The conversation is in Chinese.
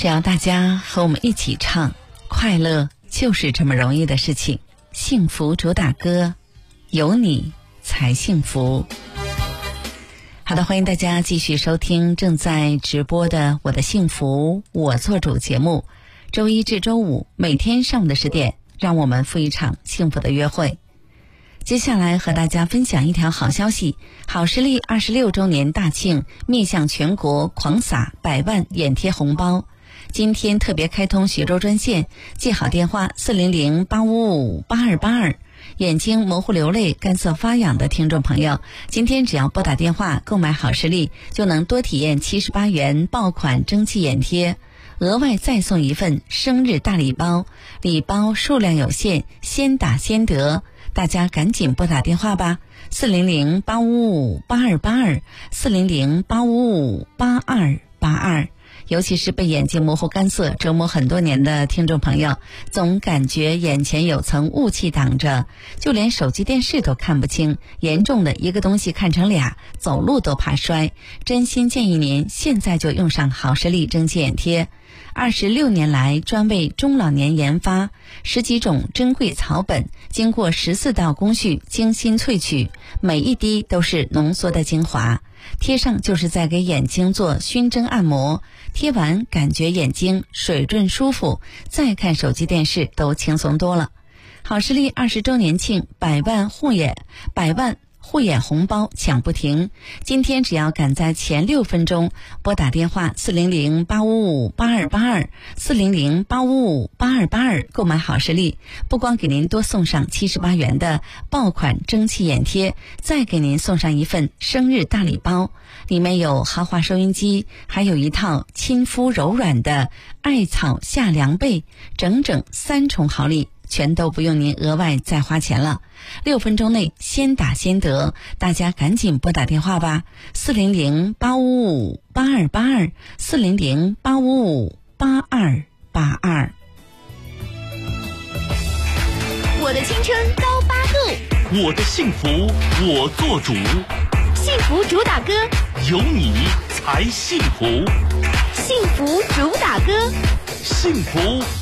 只要大家和我们一起唱，快乐就是这么容易的事情。幸福主打歌，有你才幸福。好的，欢迎大家继续收听正在直播的我的幸福我做主节目，周一至周五每天上午的10点，让我们赴一场幸福的约会。接下来和大家分享一条好消息，好视力26周年大庆，面向全国狂撒100万眼贴红包。今天特别开通徐州专线，记好电话400-855-8282。眼睛模糊流泪、干涩发痒的听众朋友，今天只要拨打电话购买好视力，就能多体验78元爆款蒸汽眼贴，额外再送一份生日大礼包，礼包数量有限，先打先得，大家赶紧拨打电话吧，400-855-8282，400-855-8282。尤其是被眼睛模糊干涩折磨很多年的听众朋友，总感觉眼前有层雾气挡着，就连手机电视都看不清，严重的一个东西看成俩，走路都怕摔。真心建议您现在就用上好视力蒸汽眼贴。26年来专为中老年研发，10几种珍贵草本，经过14道工序精心萃取，每一滴都是浓缩的精华，贴上就是在给眼睛做熏蒸按摩，贴完感觉眼睛水润舒服，再看手机电视都轻松多了。好视力20周年庆100万护眼红包抢不停，今天只要赶在前6分钟拨打电话400-855-8282，400-855-8282购买好视力，不光给您多送上78元的爆款蒸汽眼贴，再给您送上一份生日大礼包，里面有豪华收音机，还有一套亲肤柔软的艾草夏凉被，整整3重好礼，全都不用您额外再花钱了。6分钟内先打先得，大家赶紧拨打电话吧，400-855-8282，400-855-8282。 我的青春高8度， 我的幸福我做主， 幸福主打歌， 有你才幸福， 幸福主打歌， 幸福